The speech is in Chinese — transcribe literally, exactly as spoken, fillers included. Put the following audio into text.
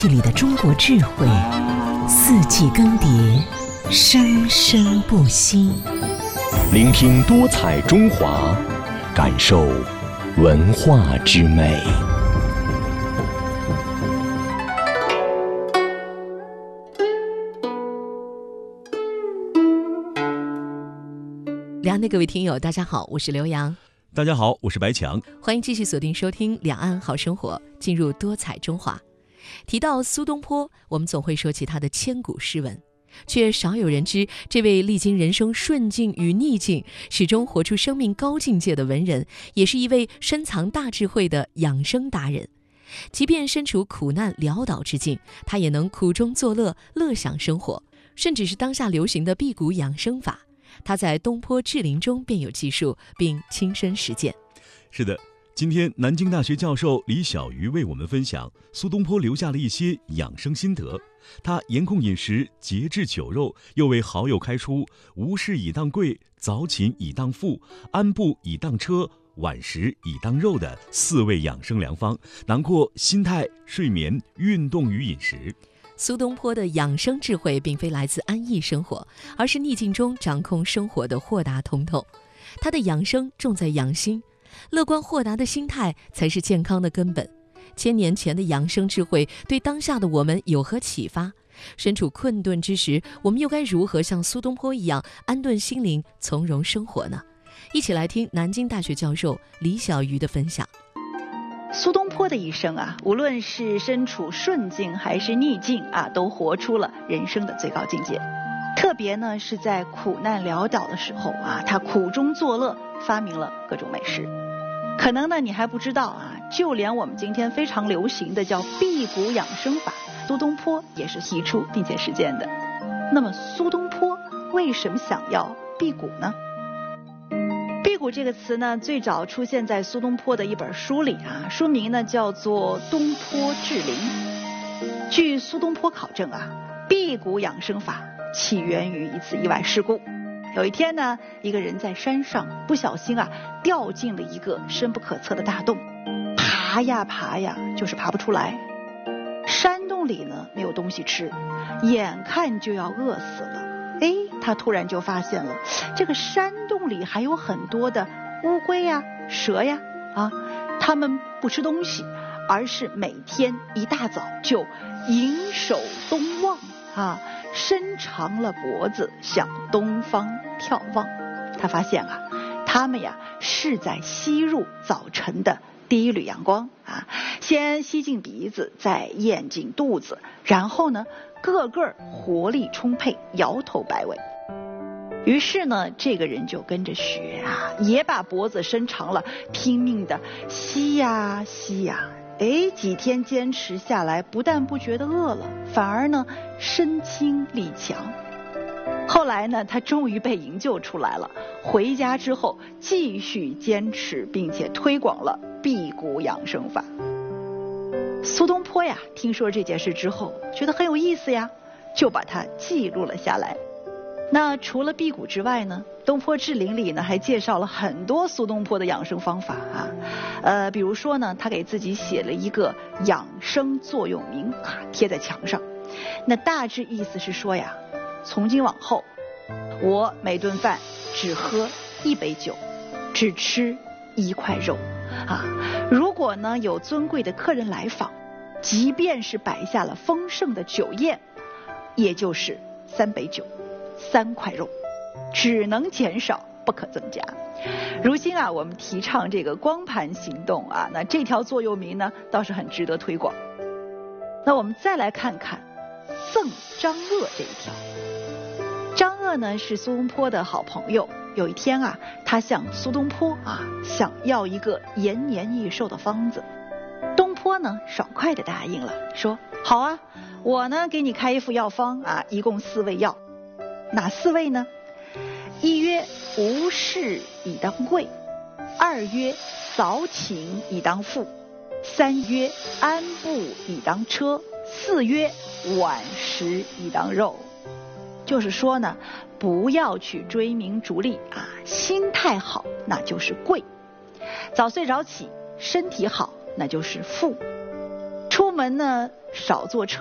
这里的中国智慧，四季更迭，生生不息。 聆听多彩中华，感受文化之美。 两岸的各位听友，大家好，我是刘洋。 大家好，我是白强。 欢迎继续锁定收听两岸好生活，进入多彩中华。提到苏东坡，我们总会说起他的千古诗文，却少有人知，这位历经人生顺境与逆境，始终活出生命高境界的文人，也是一位深藏大智慧的养生达人。即便身处苦难潦倒之境，他也能苦中作乐，乐享生活，甚至是当下流行的辟谷养生法，他在东坡志林中便有记述，并亲身实践。 是的，今天南京大学教授李小鱼为我们分享苏东坡留下了一些养生心得。他严控饮食，节制酒肉，又为好友开出无事以当贵，早寝以当富，安步以当车，晚食以当肉的四味养生良方，囊括心态、睡眠、运动与饮食。 苏东坡的养生智慧并非来自安逸生活，而是逆境中掌控生活的豁达通透。他的养生重在养心，乐观豁达的心态才是健康的根本。千年前的养生智慧对当下的我们有何启发？身处困顿之时，我们又该如何像苏东坡一样安顿心灵，从容生活呢？一起来听南京大学教授李小鱼的分享。 苏东坡的一生啊，无论是身处顺境还是逆境啊，都活出了人生的最高境界。特别呢是在苦难潦倒的时候啊，他苦中作乐，发明了各种美食。可能呢你还不知道啊，就连我们今天非常流行的叫辟谷养生法，苏东坡也是提出并且实践的。那么苏东坡为什么想要辟谷呢？辟谷这个词呢，最早出现在苏东坡的一本书里啊，书名呢叫做《东坡志林》。据苏东坡考证啊，辟谷养生法起源于一次意外事故。有一天呢，一个人在山上不小心啊掉进了一个深不可测的大洞，爬呀爬呀，就是爬不出来。山洞里呢没有东西吃，眼看就要饿死了。哎，他突然就发现了，这个山洞里还有很多的乌龟呀、蛇呀，啊，它们不吃东西，而是每天一大早就迎首东望啊，伸长了脖子向东方眺望。他发现啊，它们呀是在吸入早晨的第一缕阳光啊，先吸进鼻子，再咽进肚子，然后呢个个活力充沛，摇头摆尾。于是呢，这个人就跟着学啊，也把脖子伸长了，拼命的吸呀吸呀。哎，几天坚持下来，不但不觉得饿了，反而呢身轻力强。后来呢，他终于被营救出来了。回家之后，继续坚持，并且推广了辟谷养生法。苏东坡呀，听说这件事之后，觉得很有意思呀，就把它记录了下来。那除了辟谷之外呢，东坡志林里呢还介绍了很多苏东坡的养生方法啊。呃，比如说呢，他给自己写了一个养生座右铭啊，贴在墙上。那大致意思是说呀，从今往后，我每顿饭只喝一杯酒，只吃一块肉啊。如果呢有尊贵的客人来访，即便是摆下了丰盛的酒宴，也就是三杯酒，三块肉，只能减少，不可增加。如今啊，我们提倡这个光盘行动啊，那这条座右铭呢，倒是很值得推广。那我们再来看看赠张鄂这一条。张鄂呢是苏东坡的好朋友，有一天啊，他向苏东坡啊想要一个延年益寿的方子。东坡呢爽快地答应了，说好啊，我呢给你开一副药方啊，一共四味药。哪四味呢？一曰无事以当贵，二曰早寝以当富，三曰安步以当车，四曰晚食以当肉。就是说呢，不要去追名逐利啊，心态好那就是贵，早睡早起身体好那就是富，出门门呢少坐车。